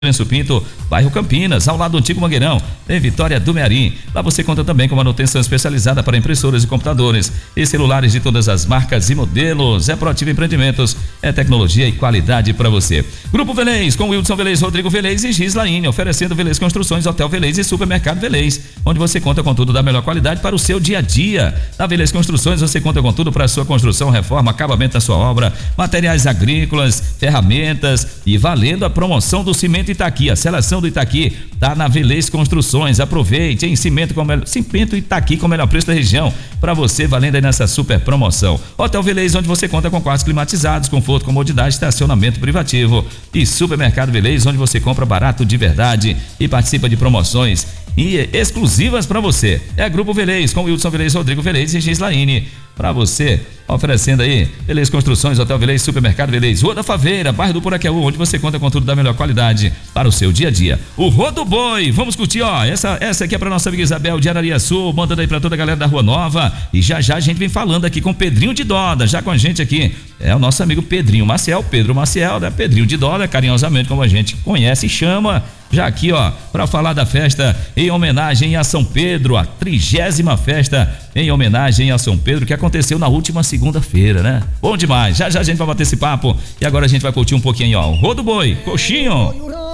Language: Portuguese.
Lourenço Pinto, bairro Campinas, ao lado do antigo Mangueirão, em Vitória do Mearim. Lá você conta também com manutenção especializada para impressoras e computadores e celulares de todas as marcas e modelos. É Proativa Empreendimentos, é tecnologia e qualidade para você. Grupo Velez, com Wilson Velez, Rodrigo Velez e Gislaine, oferecendo Velez Construções, Hotel Velez e Supermercado Velez, onde você conta com tudo da melhor qualidade para o seu dia a dia. Na Velez Construções você conta com tudo para a sua construção, reforma, acabamento da sua obra, materiais agrícolas, ferramentas e valendo a promoção do cimento Itaqui. A seleção do Itaqui tá na Velez Construções. Aproveite em cimento Itaqui com o melhor preço da região para você, valendo aí nessa super promoção. Hotel Velez, onde você conta com quartos climatizados, conforto, comodidade, estacionamento privativo. E Supermercado Velez, onde você compra barato de verdade e participa de promoções e exclusivas para você. É Grupo Velez, com Wilson Velez, Rodrigo Velez e Gislaine, para você, oferecendo aí Velez Construções, Hotel Velez, Supermercado Velez, Rua da Faveira, bairro do Poraqueú, onde você conta com tudo da melhor qualidade para o seu dia a dia. O Rodo Boi, vamos curtir, ó, essa aqui é para nossa amiga Isabel de Arariaçu, mandando aí para toda a galera da Rua Nova, e já a gente vem falando aqui com Pedrinho de Doda, já com a gente aqui, é o nosso amigo Pedrinho Maciel, Pedro Maciel, né? Pedrinho de Doda, carinhosamente como a gente conhece e chama, já aqui, ó, para falar da festa em homenagem a São Pedro, a 30ª festa em homenagem a São Pedro, que aconteceu na última segunda-feira, né? Bom demais, já a gente vai bater esse papo e agora a gente vai curtir um pouquinho, ó, o Rodo Boi, coxinho.